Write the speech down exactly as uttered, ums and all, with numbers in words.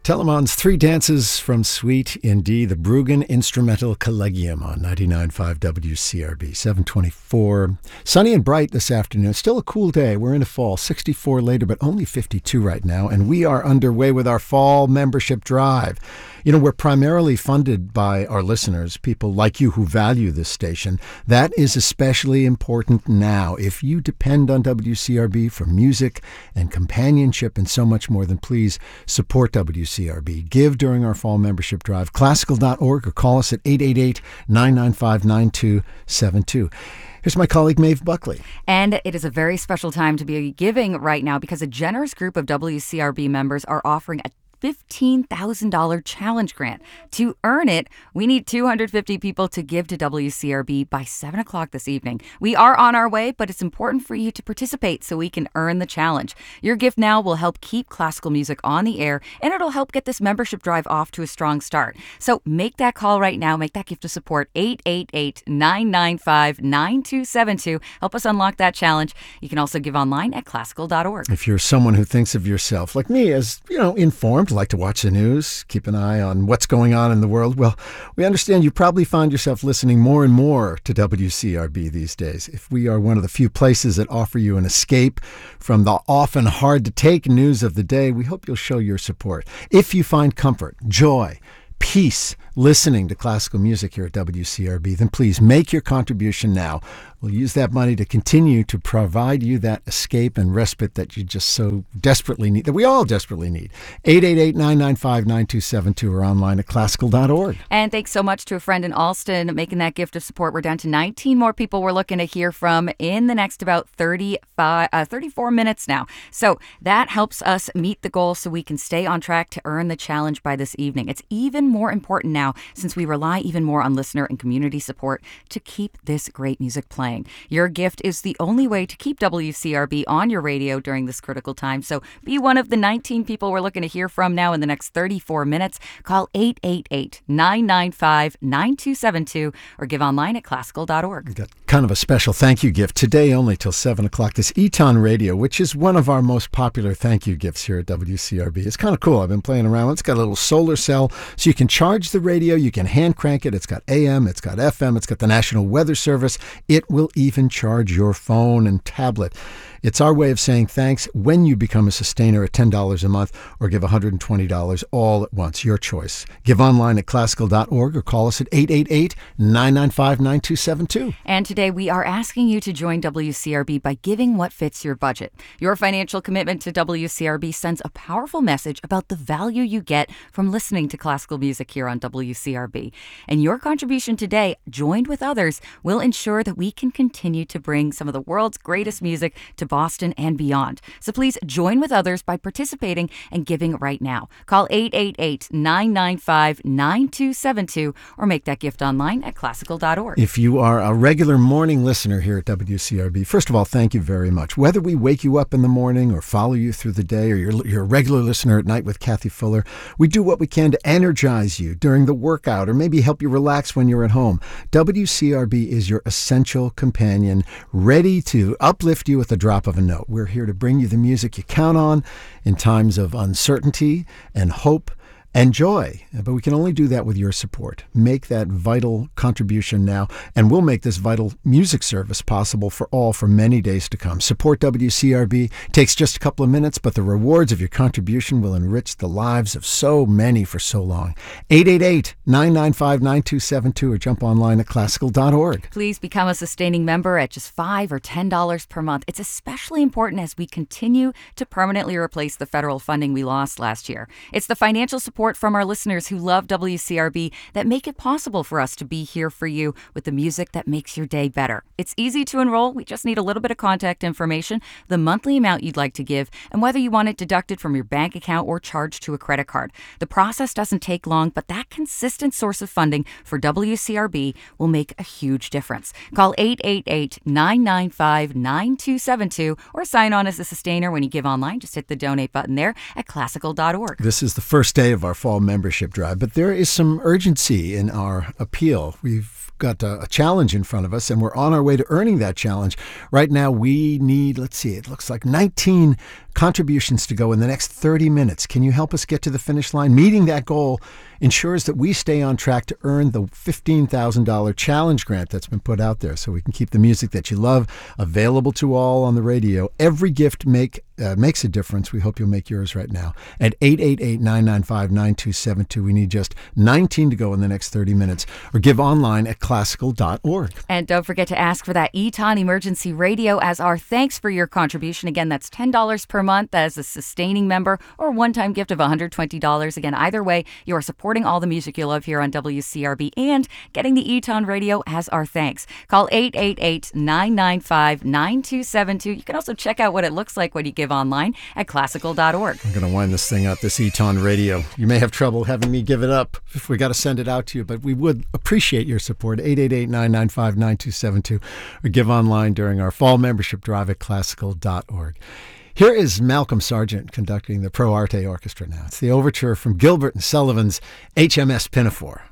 Telemann's Three Dances from Suite in D, the Bruggen Instrumental Collegium on ninety-nine point five W C R B, seven twenty-four. Sunny and bright this afternoon. Still a cool day. We're into fall. sixty-four later, but only fifty-two right now. And we are underway with our fall membership drive. You know, we're primarily funded by our listeners, people like you who value this station. That is especially important now. If you depend on W C R B for music and companionship and so much more, then please support W C R B. Give during our fall membership drive. Classical dot org or call us at eight eight eight, nine nine five, nine two seven two. Here's my colleague, Maeve Buckley. And it is a very special time to be giving right now because a generous group of W C R B members are offering a fifteen thousand dollars challenge grant. To earn it, we need two hundred fifty people to give to W C R B by seven o'clock this evening. We are on our way, but it's important for you to participate so we can earn the challenge. Your gift now will help keep classical music on the air, and it'll help get this membership drive off to a strong start. So make that call right now. Make that gift of support, eight eight eight, nine nine five, nine two seven two. Help us unlock that challenge. You can also give online at classical dot org. If you're someone who thinks of yourself, like me, as, you know, informed, like to watch the news, keep an eye on what's going on in the world, well, we understand you probably find yourself listening more and more to W C R B these days. If we are one of the few places that offer you an escape from the often hard-to-take news of the day, we hope you'll show your support. If you find comfort, joy, peace listening to classical music here at W C R B, then please make your contribution now. We'll use that money to continue to provide you that escape and respite that you just so desperately need, that we all desperately need. eight eight eight, nine nine five, nine two seven two or online at classical dot org. And thanks so much to a friend in Alston making that gift of support. We're down to nineteen more people we're looking to hear from in the next about thirty-five, uh, thirty-four minutes now. So that helps us meet the goal so we can stay on track to earn the challenge by this evening. It's even more important now since we rely even more on listener and community support to keep this great music playing. Your gift is the only way to keep W C R B on your radio during this critical time. So be one of the nineteen people we're looking to hear from now in the next thirty-four minutes. Call eight eight eight, nine nine five, nine two seven two or give online at classical dot org. We've got kind of a special thank you gift today only till seven o'clock. This Eton Radio, which is one of our most popular thank you gifts here at W C R B. It's kind of cool. I've been playing around. It's got a little solar cell so you can charge the radio. You can hand crank it. It's got A M. It's got F M. It's got the National Weather Service. It will even charge your phone and tablet. It's our way of saying thanks when you become a sustainer at ten dollars a month or give one hundred twenty dollars all at once. Your choice. Give online at classical dot org or call us at eight eight eight, nine nine five, nine two seven two. And today we are asking you to join W C R B by giving what fits your budget. Your financial commitment to W C R B sends a powerful message about the value you get from listening to classical music here on W C R B. And your contribution today, joined with others, will ensure that we can continue to bring some of the world's greatest music to Boston and beyond. So please join with others by participating and giving right now. Call eight eight eight, nine nine five, nine two seven two or make that gift online at classical dot org. If you are a regular morning listener here at W C R B, first of all, thank you very much. Whether we wake you up in the morning or follow you through the day, or you're, you're a regular listener at night with Kathy Fuller, we do what we can to energize you during the workout or maybe help you relax when you're at home. W C R B is your essential companion, ready to uplift you at the drop of a note. We're here to bring you the music you count on in times of uncertainty and hope and joy. But we can only do that with your support. Make that vital contribution now, and we'll make this vital music service possible for all for many days to come. Support W C R B. It takes just a couple of minutes, but the rewards of your contribution will enrich the lives of so many for so long. eight eight eight, nine nine five, nine two seven two or jump online at classical dot org. Please become a sustaining member at just five dollars or ten dollars per month. It's especially important as we continue to permanently replace the federal funding we lost last year. It's the financial support from our listeners who love W C R B that make it possible for us to be here for you with the music that makes your day better. It's easy to enroll. We just need a little bit of contact information, the monthly amount you'd like to give, and whether you want it deducted from your bank account or charged to a credit card. The process doesn't take long, but that consistent source of funding for W C R B will make a huge difference. Call eight eight eight, nine nine five, nine two seven two or sign on as a sustainer when you give online. Just hit the donate button there at classical dot org. This is the first day of our our fall membership drive, but there is some urgency in our appeal. We've got a, a challenge in front of us, and we're on our way to earning that challenge. Right now, we need, let's see, it looks like nineteen contributions to go in the next thirty minutes. Can you help us get to the finish line? Meeting that goal ensures that we stay on track to earn the fifteen thousand dollars challenge grant that's been put out there, so we can keep the music that you love available to all on the radio. Every gift make uh, makes a difference. We hope you'll make yours right now at eight eight eight, nine nine five, nine two seven two. We need just nineteen to go in the next thirty minutes, or give online at classical dot org. And don't forget to ask for that Eton Emergency Radio as our thanks for your contribution. Again, that's ten dollars per month as a sustaining member, or a one-time gift of one hundred twenty dollars. Again, either way, you are supporting all the music you love here on W C R B and getting the Eton Radio as our thanks. Call eight eight eight, nine nine five, nine two seven two. You can also check out what it looks like when you give online at classical dot org. I'm going to wind this thing up, this Eton Radio. You may have trouble having me give it up if we got to send it out to you, but we would appreciate your support. eight eight eight, nine nine five, nine two seven two, or give online during our fall membership drive at classical dot org. Here is Malcolm Sargent conducting the Pro Arte Orchestra now. It's the overture from Gilbert and Sullivan's H M S Pinafore.